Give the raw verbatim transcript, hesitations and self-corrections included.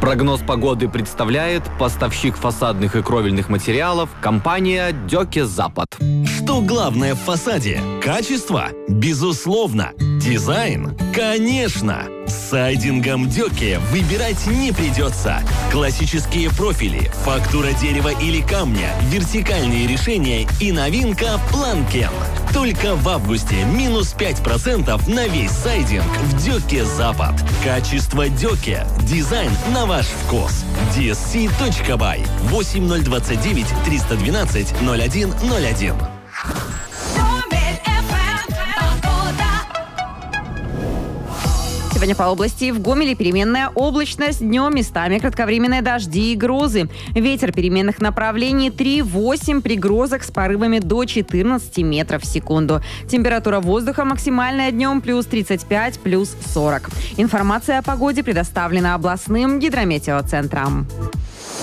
Прогноз погоды представляет поставщик фасадных и кровельных материалов компания Дёке Запад. Что главное в фасаде? Качество? Безусловно. Дизайн? Конечно. С сайдингом Дёке выбирать не придется. Классические профили, фактура дерева или камня, вертикальные решения и новинка Планкен. Только в августе минус пять процентов на весь сайдинг в Дёке Запад. Качество Дёке. Дизайн на ваш вкус. ди эс си точка бай восемь ноль двадцать девять триста двенадцать ноль один ноль один. Сегодня по области: в Гомеле переменная облачность, днем местами кратковременные дожди и грозы. Ветер переменных направлений три-восемь, при грозах с порывами до четырнадцати метров в секунду. Температура воздуха максимальная днем плюс тридцать пять, плюс сорок. Информация о погоде предоставлена областным гидрометеоцентром.